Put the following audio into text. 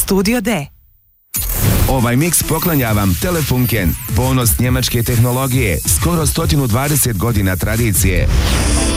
Studio D. Ovaj miks poklanja vam Telefunken, ponos njemačke tehnologije, skoro 120 godina tradicije.